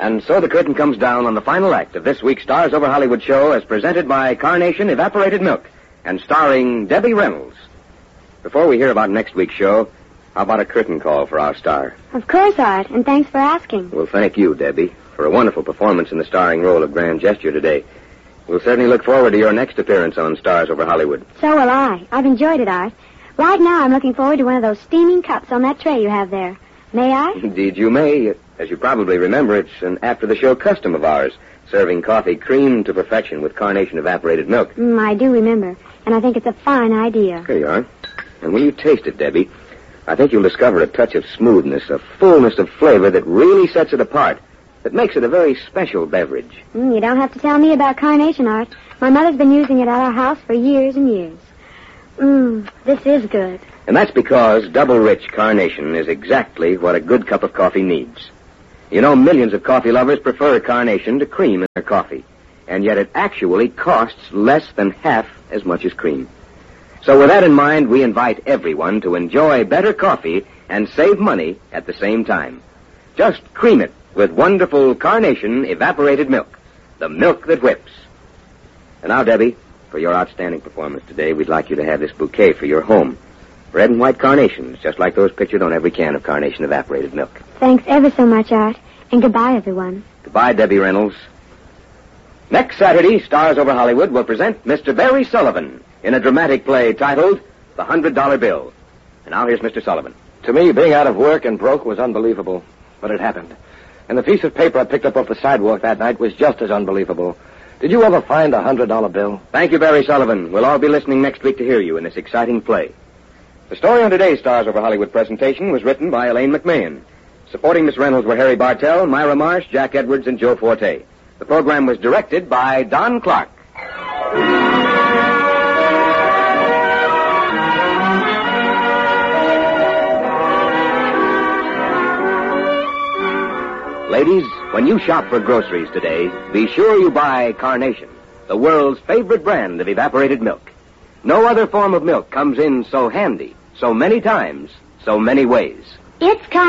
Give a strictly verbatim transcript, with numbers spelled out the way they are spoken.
And so the curtain comes down on the final act of this week's Stars Over Hollywood show as presented by Carnation Evaporated Milk and starring Debbie Reynolds. Before we hear about next week's show, how about a curtain call for our star? Of course, Art, and thanks for asking. Well, thank you, Debbie, for a wonderful performance in the starring role of Grand Gesture today. We'll certainly look forward to your next appearance on Stars Over Hollywood. So will I. I've enjoyed it, Art. Right now, I'm looking forward to one of those steaming cups on that tray you have there. May I? Indeed, you may. As you probably remember, it's an after-the-show custom of ours, serving coffee creamed to perfection with Carnation Evaporated Milk. Mm, I do remember, and I think it's a fine idea. Here you are. And when you taste it, Debbie, I think you'll discover a touch of smoothness, a fullness of flavor that really sets it apart, that makes it a very special beverage. Mm, you don't have to tell me about Carnation, Art. My mother's been using it at our house for years and years. Mmm, this is good. And that's because double-rich Carnation is exactly what a good cup of coffee needs. You know, millions of coffee lovers prefer Carnation to cream in their coffee, and yet it actually costs less than half as much as cream. So with that in mind, we invite everyone to enjoy better coffee and save money at the same time. Just cream it with wonderful Carnation Evaporated Milk, the milk that whips. And now, Debbie, for your outstanding performance today, we'd like you to have this bouquet for your home. Red and white carnations, just like those pictured on every can of Carnation Evaporated Milk. Thanks ever so much, Art. And goodbye, everyone. Goodbye, Debbie Reynolds. Next Saturday, Stars Over Hollywood will present Mister Barry Sullivan in a dramatic play titled The Hundred Dollar Bill. And now here's Mister Sullivan. To me, being out of work and broke was unbelievable, but it happened. And the piece of paper I picked up off the sidewalk that night was just as unbelievable. Did you ever find a hundred dollar bill? Thank you, Barry Sullivan. We'll all be listening next week to hear you in this exciting play. The story on today's Stars Over Hollywood presentation was written by Elaine McMahon. Supporting Miss Reynolds were Harry Bartell, Myra Marsh, Jack Edwards, and Joe Forte. The program was directed by Don Clark. Ladies, when you shop for groceries today, be sure you buy Carnation, the world's favorite brand of evaporated milk. No other form of milk comes in so handy, so many times, so many ways. It's Car-